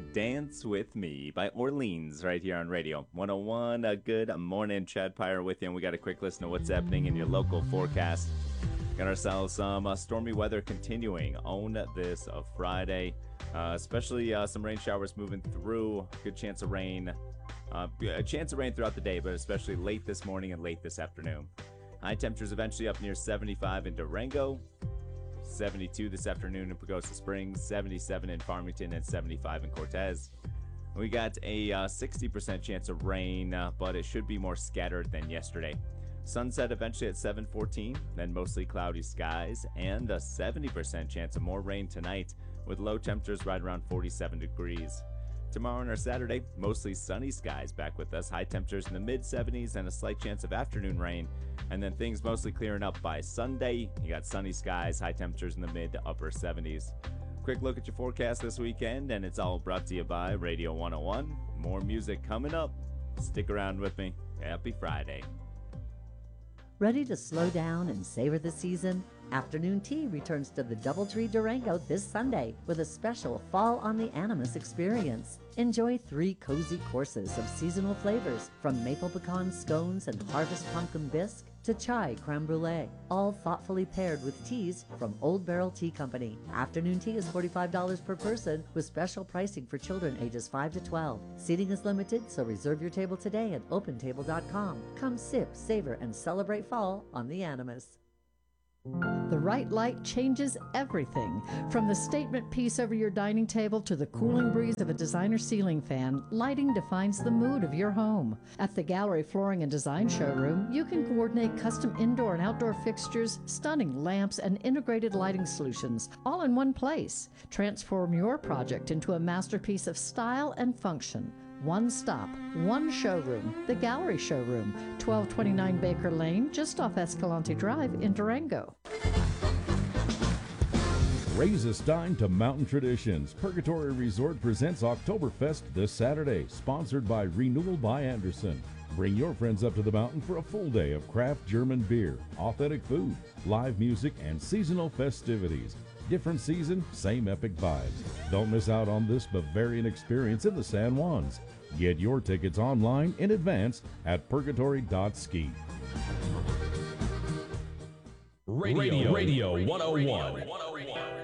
Dance With Me by Orleans right here on Radio 101. Good morning, Chad Pyre with you, and we got a quick listen to what's happening in your local forecast. Got ourselves some stormy weather continuing on this Friday, especially some rain showers moving through. Good chance of rain. A chance of rain throughout the day, but especially late this morning and late this afternoon. High temperatures eventually up near 75 in Durango, 72 this afternoon in Pagosa Springs, 77 in Farmington, and 75 in Cortez. We got a 60% chance of rain, but it should be more scattered than yesterday. Sunset eventually at 7:14, then mostly cloudy skies, and a 70% chance of more rain tonight, with low temperatures right around 47 degrees. Tomorrow and our Saturday, mostly sunny skies back with us, high temperatures in the mid-70s and a slight chance of afternoon rain, and then things mostly clearing up by Sunday. You got sunny skies, high temperatures in the mid to upper 70s. Quick look at your forecast this weekend, and it's all brought to you by Radio 101. More music coming up. Stick around with me. Happy Friday. Ready to slow down and savor the season? Afternoon Tea returns to the Doubletree Durango this Sunday with a special Fall on the Animus experience. Enjoy 3 cozy courses of seasonal flavors, from maple pecan scones and harvest pumpkin bisque to chai creme brulee, all thoughtfully paired with teas from Old Barrel Tea Company. Afternoon tea is $45 per person with special pricing for children ages 5 to 12. Seating is limited, so reserve your table today at opentable.com. Come sip, savor, and celebrate fall on the Animus. The right light changes everything. From the statement piece over your dining table to the cooling breeze of a designer ceiling fan, lighting defines the mood of your home. At the Gallery Flooring and Design Showroom, you can coordinate custom indoor and outdoor fixtures, stunning lamps, and integrated lighting solutions, all in one place. Transform your project into a masterpiece of style and function. One stop, one showroom, the Gallery Showroom, 1229 Baker Lane, just off Escalante Drive in Durango. Raise a stein to mountain traditions. Purgatory Resort presents Oktoberfest this Saturday, sponsored by Renewal by Anderson. Bring your friends up to the mountain for a full day of craft German beer, authentic food, live music, and seasonal festivities. Different season, same epic vibes. Don't miss out on this Bavarian experience in the San Juans. Get your tickets online in advance at purgatory.ski. Radio 101.